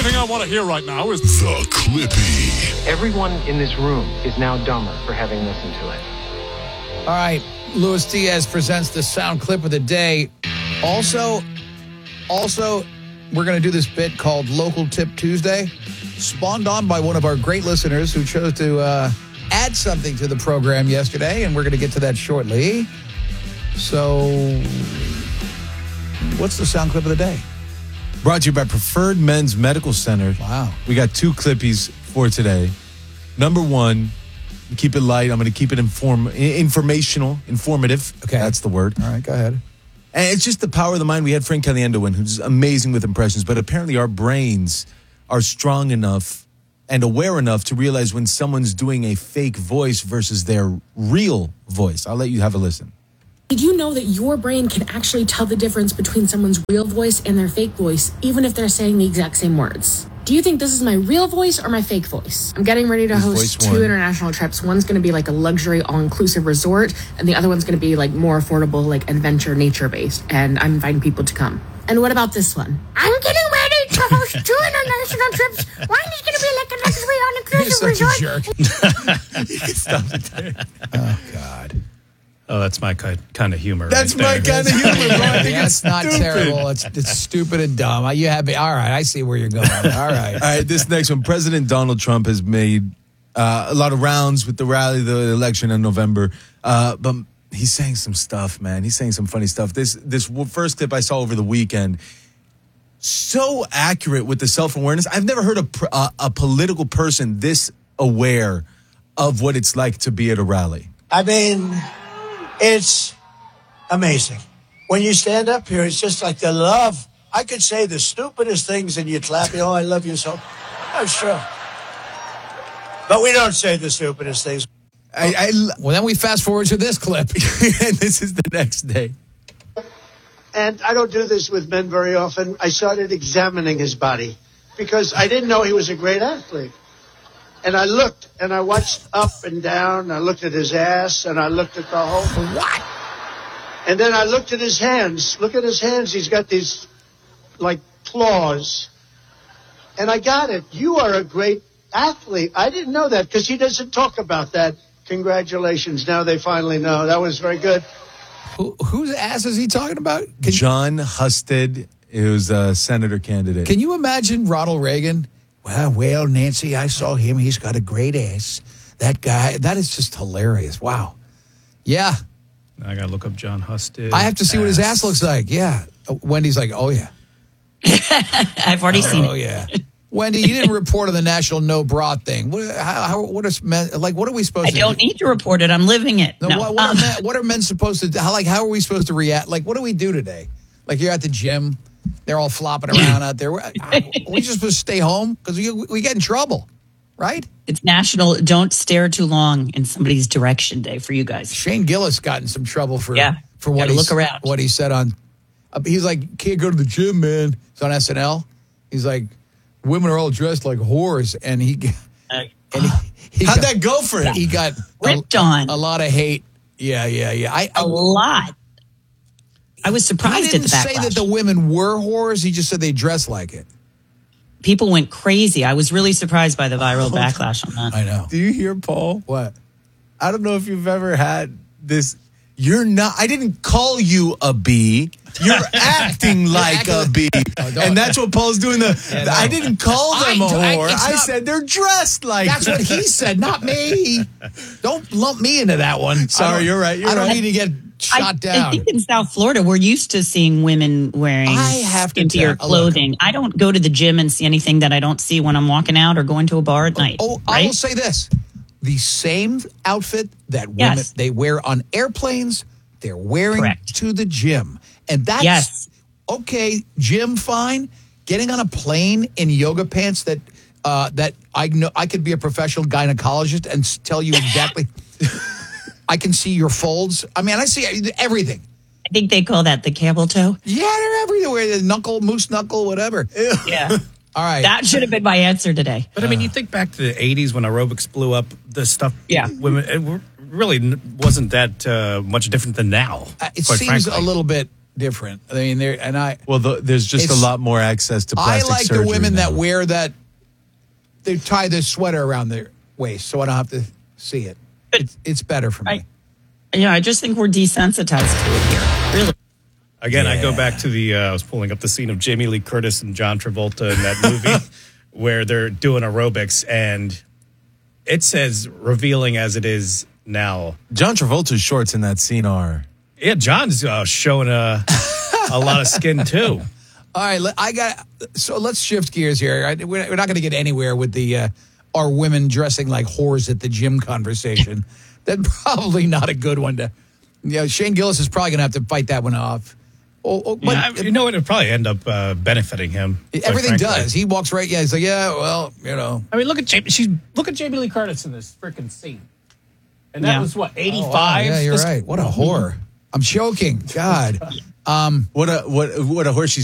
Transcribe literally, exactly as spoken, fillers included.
only thing I want to hear right now is The Clippy. Everyone in this room is now dumber for having listened to it. All right, Luis Diaz presents the sound clip of the day. Also, also, we're going to do this bit called Local Tip Tuesday, spawned on by one of our great listeners who chose to uh, add something to the program yesterday, and we're going to get to that shortly. So, what's the sound clip of the day? Brought to you by Preferred Men's Medical Center. Wow. We got two clippies for today. Number one, keep it light. I'm going to keep it inform informational, informative. Okay. That's the word. All right, go ahead. And it's just the power of the mind. We had Frank Caliendo in, who's amazing with impressions, but apparently our brains are strong enough and aware enough to realize when someone's doing a fake voice versus their real voice. I'll let you have a listen. Did you know that your brain can actually tell the difference between someone's real voice and their fake voice, even if they're saying the exact same words? Do you think this is my real voice or my fake voice? I'm getting ready to His host voice two one. international trips. One's going to be like a luxury all-inclusive resort, and the other one's going to be like more affordable, like adventure, nature-based. And I'm inviting people to come. And what about this one? I'm getting ready to host two international trips. One is going to be like a luxury all-inclusive resort. You're such a jerk. You can stop it there. Oh, God. Oh, that's my kind kind of humor. That's right my there. kind of humor, bro. I think That's it's not stupid. terrible. It's, it's stupid and dumb. You have me. All right, I see where you're going. All right. All right, this next one. President Donald Trump has made uh, a lot of rounds with the rally, the election in November. Uh, but he's saying some stuff, man. He's saying some funny stuff. This this first clip I saw over the weekend, so accurate with the self-awareness. I've never heard a, a, a political person this aware of what it's like to be at a rally. I mean, it's amazing. When you stand up here, it's just like the love. I could say the stupidest things and you'd clap, you know, I love you so. That's true. But we don't say the stupidest things. I, I, Well, then we fast forward to this clip. and this is the next day. And I don't do this with men very often. I started examining his body because I didn't know he was a great athlete. And I looked, and I watched up and down. I looked at his ass, and I looked at the whole... What? And then I looked at his hands. Look at his hands. He's got these, like, claws. And I got it. You are a great athlete. I didn't know that because he doesn't talk about that. Congratulations. Now they finally know. That was very good. Who, whose ass is he talking about? Can, John Husted, who's a senator candidate. can you imagine Ronald Reagan? Well, well, Nancy, I saw him. He's got a great ass. That guy, that is just hilarious. Wow. Yeah. I got to look up John Husted. I have to see what his ass looks like. Yeah. Uh, Wendy's like, oh, yeah. I've already seen Oh, it. yeah. Wendy, you didn't report on the national no bra thing. What, how, how, what is men, like, what are we supposed I to don't do? need to report it. I'm living it. No, No. what, what, Um, are men, what are men supposed to do? How, like, how are we supposed to react? Like, what do we do today? Like, you're at the gym. They're all flopping around out there. Are we just supposed to stay home? Because we, we get in trouble, right? It's National Don't Stare Too Long in Somebody's Direction Day for you guys. Shane Gillis got in some trouble for, Yeah. for what, Gotta he, look around. what he said on... Uh, he's like, can't go to the gym, man. He's on S N L. He's like, women are all dressed like whores. And he... Uh, And he, he How'd got, that go for him? He got Ripped a, on. a lot of hate. Yeah, yeah, yeah. I, I, a lot. I was he surprised didn't at the say backlash. that the women were whores. He just said they dressed like it. People went crazy. I was really surprised by the viral backlash on that. I know. Do you hear, Paul? What? I don't know if you've ever had this. You're not, I didn't call you a bee. You're acting like a bee. don't. And that's what Paul's doing. The, Yeah, no. I didn't call them I- a I- whore. it's I, not- said they're dressed like That's what he said, not me. Don't lump me into that one. Sorry, I don't- you're right, you're I don't right. need to get shot I, down. I think in South Florida, we're used to seeing women wearing I have to skimpier tell- clothing. I don't go to the gym and see anything that I don't see when I'm walking out or going to a bar at night. Oh, I right? will say this. The same outfit that women Yes. they wear on airplanes, they're wearing Correct. to the gym. And that's Yes. okay, gym fine. Getting on a plane in yoga pants that uh, that I know I could be a professional gynecologist and s- tell you exactly I can see your folds. I mean, I see everything. I think they call that the camel toe. Yeah, they're everywhere. The knuckle, moose knuckle, whatever. Yeah. All right. That should have been my answer today. But I mean, you think back to the eighties when aerobics blew up, the stuff, Yeah. women, it really n- wasn't that uh, much different than now. Uh, it quite seems frankly. a little bit different. I mean, there and I. Well, the, there's just a It's- lot more access to I plastic like the surgery women now. that wear that. They tie the sweater around their waist, so I don't have to see it. It's, it's better for me. I- Yeah, I just think we're desensitized to it here. Really. Again, I go Yeah. back to the, uh, I was pulling up the scene of Jamie Lee Curtis and John Travolta in that movie where they're doing aerobics, and it's as revealing as it is now. John Travolta's shorts in that scene are. Yeah, John's uh, showing a, a lot of skin, too. All right, let- I got. So let's shift gears here. I, we're we're not going to get anywhere with the uh, our women dressing like whores at the gym conversation. That's probably not a good one to. You know, Shane Gillis is probably going to have to fight that one off. Oh, oh, but Yeah, I- you know what? It'd probably end up uh, benefiting him. quite everything frankly. does. He walks right. Yeah, he's like, yeah, well, you know. I mean, look at Jamie. She's look at Jamie Lee Curtis in this freaking scene, and that Yeah. was what Oh, wow, eighty-five. yeah, you're right. What a whore. I'm choking. God. Um, What a what what a horse she's